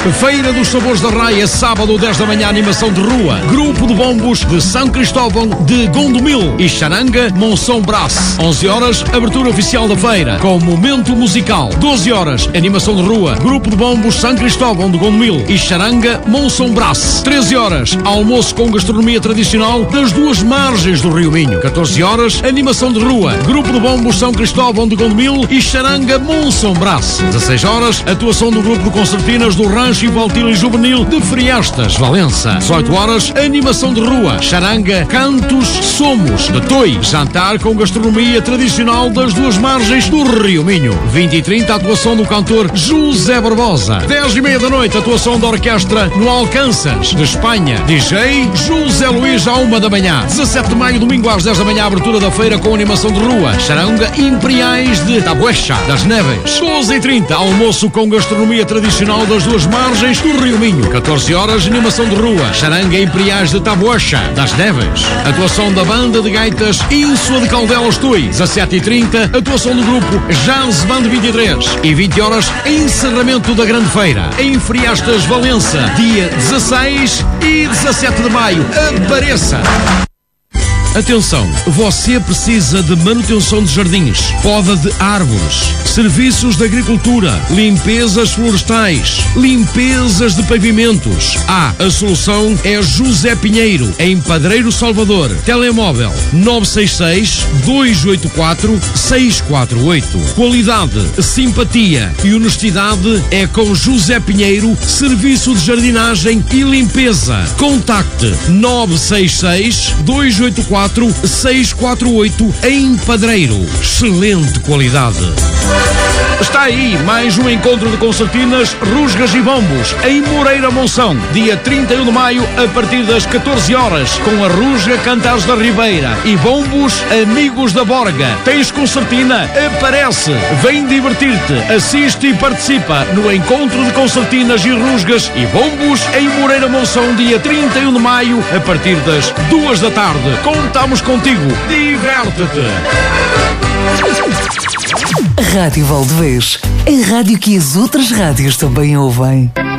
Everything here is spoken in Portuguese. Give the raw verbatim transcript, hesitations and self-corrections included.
Feira dos Sabores da Raia, sábado, dez da manhã, animação de rua. Grupo de bombos de São Cristóvão de Gondomil e Charanga Monção Brás. onze horas, abertura oficial da feira, com momento musical. doze horas, animação de rua. Grupo de bombos São Cristóvão de Gondomil e Charanga Monção Brás. treze horas, almoço com gastronomia tradicional das duas margens do Rio Minho. catorze horas, animação de rua. Grupo de bombos São Cristóvão de Gondomil e Charanga Monção Brás. dezasseis horas, atuação do grupo de concertinas do Rancho Infantil e Juvenil de Friastas, Valença. dezoito horas, animação de rua. Charanga Cantos Somos de Toi. Jantar com gastronomia tradicional das duas margens do Rio Minho. vinte e trinta, atuação do cantor José Barbosa. dez e meia da noite, atuação da orquestra no Alcanças, de Espanha. D J José Luís à uma da manhã. dezassete de maio, domingo às dez da manhã, abertura da feira com animação de rua. Charanga Imperiais de Tabuecha, das Neves. doze e trinta, almoço com gastronomia tradicional das duas margens do Rio Minho. catorze horas, animação de rua. Charanga Imperiais de Tabuecha, das Neves. Atuação da banda de gaitas Ínsua de Caldelas Tui. dezassete e trinta, atuação do grupo Jazz Band vinte e três. E vinte horas, encerramento da grande feira em Friastas, Valença, dia dezasseis e dezassete de maio. Apareça! Atenção, você precisa de manutenção de jardins, poda de árvores, serviços de agricultura, limpezas florestais, limpezas de pavimentos. Ah, a solução é José Pinheiro, em Padreiro Salvador. Telemóvel nove seis seis, dois oito quatro, seis quatro oito. Qualidade, simpatia e honestidade é com José Pinheiro, serviço de jardinagem e limpeza. Contacte nove seis seis, dois oito quatro, seis quatro oito em Padreiro. Excelente qualidade. Está aí mais um encontro de concertinas, rusgas e bombos em Moreira Monção, dia trinta e um de maio, a partir das catorze horas, com a rusga Cantares da Ribeira e bombos Amigos da Borga. Tens concertina? Aparece! Vem divertir-te, assiste e participa no encontro de concertinas e rusgas e bombos em Moreira Monção, dia trinta e um de maio, a partir das duas da tarde. Contamos contigo. Diverte-te! Rádio Valdevez, a rádio que as outras rádios também ouvem.